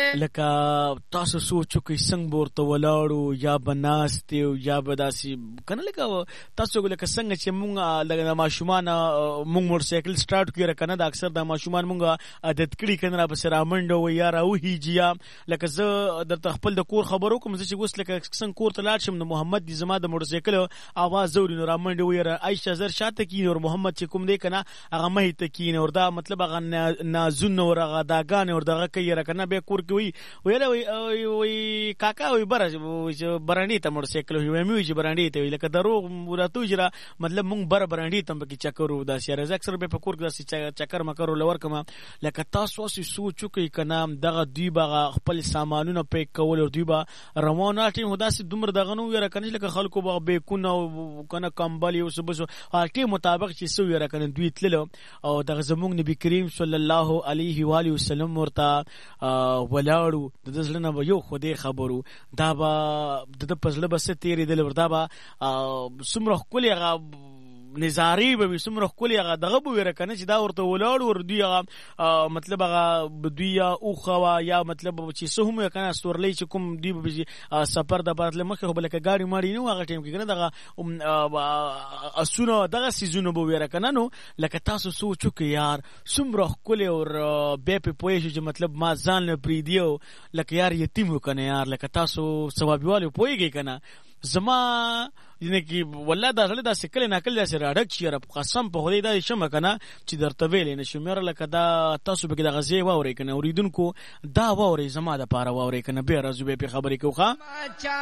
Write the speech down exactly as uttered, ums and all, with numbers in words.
لکه تاسو سوچ وکئ څنګه به ورته ولاړو یا به ناست یو یا به داسې که نه لکه تاسو لکه څنګه چې مونږ د ماشومان مونږ موټرسایکل سټارټ کړو که نه د اکثر د ماشومان مونږ عادت کړي که نه راپسې رامنډه وي یا راوهیجي یا لکه زه درته خپل د کور خبر وکړم زه چې اوس لکه څنګه کور ته لاړ شم نو محمد دي زما د موټرسایکل اواز اوري نو رامنډه وي عایشه زر شاته کښېني او محمد چې کوم دی که نه هغه مخې ته کښېني او دا مطلب هغه نازونه ور هغه داګانې ور دغه کوي یاره که نه بیا کور کې وي ویله وایي کاکا وایي بره برانډې ته موټرسایکل وایي وایي مې وایي چې برانډې ته وایي لکه دروغ راته وایي چې مطلب مونږ بره برانډې ته هم پکې چکر وو داسې یاره زه اکثر بیا په کور کې داسې چکر مکر ورله ورکړم لکه تاسو هسې سوچ وکئ که نه دغه دوی به هغه خپل سامانونه پیک کول او دوی به روان ټیم خو داسې دومره دغه نه و یاره که نه لکه خلکو به بیکونه او که نه کمبل یو څه بس هغه ټیم مطابق چې څه و یاره که نه دوی تللو او دغه زمونږ نبي کریم صلی الله علیه و آله وسلم ورته ولاړو د ده زړه نه به یو خدای خبر و دا به د ده په زړه به څه تېرېدل دا به څومره ښکلې هغه نظارې به وي څومره ښکلې هغه دغه به ویره که نه چې دا ورته ولاړ ور دوی هغه مطلب هغه دوی یا اوښه وه یا مطلب چې څه هم وي که نه ستورلۍ چې کوم دوی به سفر دپاره تلل مخکې خو به لکه ګاډي ماډي نه و هغه ټایم کې که نه دغه اسونه دغه څیزونه به ویره که نه نو لکه تاسو سوچ وکړئ یار څومره ښکلې او بیا پې پوه شو چې مطلب ما ځان له پرېږدي او لکه یار یتیم و که نه یار لکه تاسو ثوابیوالو پوهېږئ که نه زما یعنې کې والله دا زړه داسې کله ناکله داسې راډک شي یاره قسم په خدای داسې شمه که نه چې درته ویلی نه شم یاره لکه دا تاسو پکې دغه ځای واورئ که نه اورېدونکو دا واورئ زما دپاره واورئ که نه بیا راځو بیا پې خبرې کوو ښه